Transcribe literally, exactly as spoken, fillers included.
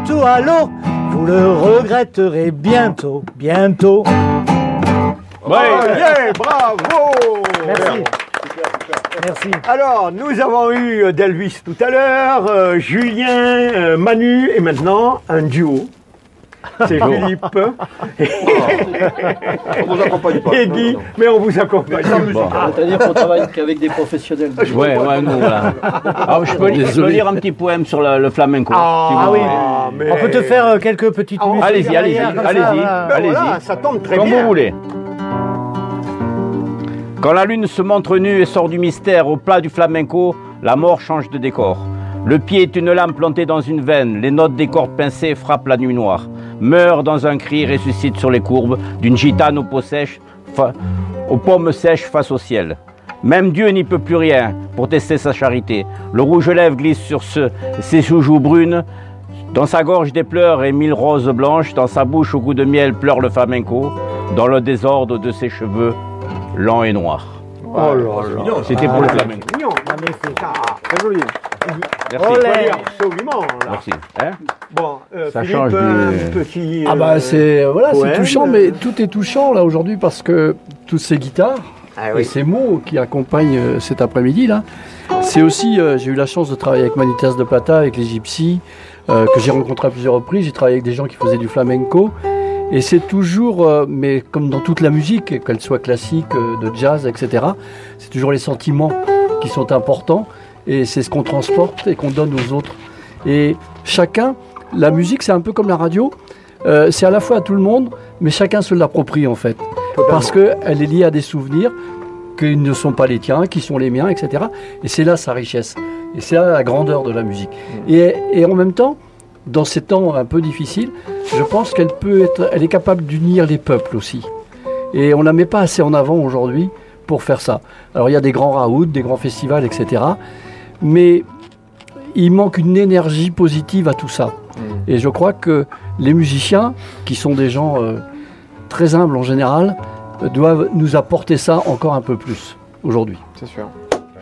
tout à l'eau. Vous le regretterez bientôt, bientôt. Ouais, yeah, bravo. Merci. Merci. Alors, nous avons eu Delvis tout à l'heure, euh, Julien, euh, Manu, et maintenant un duo. C'est Philippe. On vous accompagne pas. Et Guy, mais on vous accompagne. Bon. C'est-à-dire qu'on travaille qu'avec des professionnels. Ouais, ouais, nous, voilà. Alors, je peux, je peux lire un petit poème sur le, le flamenco. Ah, si vous Ah oui. voulez. mais- On peut te faire euh, quelques petites musiques. Allez-y, allez-y, derrière, comme ça, allez-y. voilà. Ben Allez-y. voilà, ça tombe très Comme bien. vous voulez. Quand la lune se montre nue et sort du mystère au plat du flamenco, la mort change de décor. Le pied est une lame plantée dans une veine, les notes des cordes pincées frappent la nuit noire. Meurt dans un cri, ressuscite sur les courbes d'une gitane aux peaux sèches, fa- aux pommes sèches face au ciel. Même Dieu n'y peut plus rien pour tester sa charité. Le rouge-lèvre glisse sur ce, ses joues brunes. Dans sa gorge des pleurs et mille roses blanches, dans sa bouche au goût de miel pleure le flamenco, dans le désordre de ses cheveux lents et noirs. Oh là là. C'était pour le flamenco. Mignon. Magnifique. Très joli. Merci. Olé. Oui, absolument. Là. Merci. Hein Bon, euh, Ça Philippe, change un du- petit. Ah bah euh, c'est voilà, c'est poème. touchant, mais tout est touchant là aujourd'hui parce que toutes ces guitares Ah et oui. ces mots qui accompagnent euh, cet après-midi là, c'est aussi euh, j'ai eu la chance de travailler avec Manitas de Plata, avec les Gypsies, euh, que j'ai rencontré à plusieurs reprises. J'ai travaillé avec des gens qui faisaient du flamenco et c'est toujours, euh, mais comme dans toute la musique, qu'elle soit classique, euh, de jazz, et cetera. C'est toujours les sentiments qui sont importants et c'est ce qu'on transporte et qu'on donne aux autres. Et chacun, la musique c'est un peu comme la radio, euh, c'est à la fois à tout le monde, mais chacun se l'approprie en fait. Parce qu'elle est liée à des souvenirs qui ne sont pas les tiens, qui sont les miens, et cetera. Et c'est là sa richesse. Et c'est là la grandeur de la musique. Et, et en même temps, dans ces temps un peu difficiles, je pense qu'elle peut être, elle est capable d'unir les peuples aussi. Et on ne la met pas assez en avant aujourd'hui pour faire ça. Alors il y a des grands raouts, des grands festivals, et cetera. Mais il manque une énergie positive à tout ça. Et je crois que les musiciens, qui sont des gens euh, très humbles en général, euh, doivent nous apporter ça encore un peu plus aujourd'hui. C'est sûr.